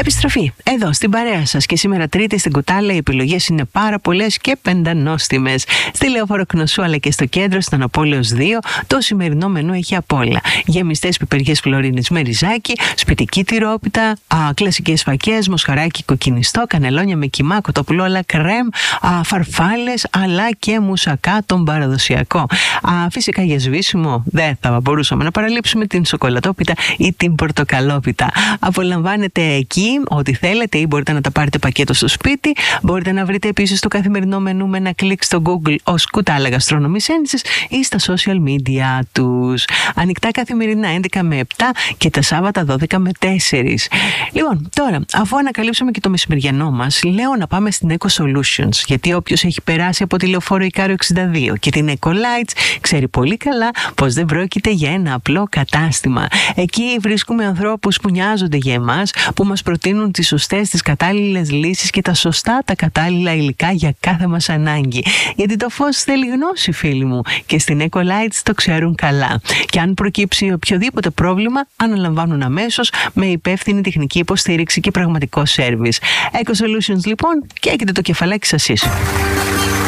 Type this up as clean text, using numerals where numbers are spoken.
Επιστροφή εδώ στην παρέα σας και σήμερα Τρίτη στην Κουτάλα. Οι επιλογές είναι πάρα πολλές και πεντανόστιμες. Στη Λεωφόρο Κνωσού αλλά και στο κέντρο, στον Απόλλεως 2, το σημερινό μενού έχει απ' όλα. Γεμιστές πιπεριές φλωρίνες με ριζάκι, σπιτική τυρόπιτα, κλασικές φακές, μοσχαράκι κοκκινιστό, κανελόνια με κιμά, κοτόπουλο αλλά κρέμ, φαρφάλες αλλά και μουσακά τον παραδοσιακό. Φυσικά για σβήσιμο δεν θα μπορούσαμε να παραλείψουμε την σοκολατόπιτα ή την πορτοκαλόπιτα. Απολαμβάνετε εκεί ό,τι θέλετε ή μπορείτε να τα πάρετε πακέτο στο σπίτι. Μπορείτε να βρείτε επίσης το καθημερινό μενού με ένα κλικ στο Google ως Κουτάλα Γαστρόνομη Ένωσης ή στα social media τους. Ανοιχτά καθημερινά 11 με 7 και τα Σάββατα 12 με 4. Λοιπόν, τώρα, αφού ανακαλύψαμε και το μεσημεριανό μας, λέω να πάμε στην Eco Solutions, γιατί όποιος έχει περάσει από τη Λεωφόρο Ικάριο 62 και την Eco Lights ξέρει πολύ καλά πως δεν πρόκειται για ένα απλό κατάστημα. Εκεί βρίσκουμε ανθρώπους που νοιάζονται για εμάς, που μας προτείνουν τις σωστές, τις κατάλληλες λύσεις και τα σωστά, τα κατάλληλα υλικά για κάθε μας ανάγκη. Γιατί το φως θέλει γνώση, φίλοι μου, και στην Eco Lights το ξέρουν καλά. Και αν προκύψει οποιοδήποτε πρόβλημα, αναλαμβάνουν αμέσως με υπεύθυνη τεχνική υποστήριξη και πραγματικό σέρβις. Eco Solutions λοιπόν, και έχετε το κεφαλάκι σας ίσο.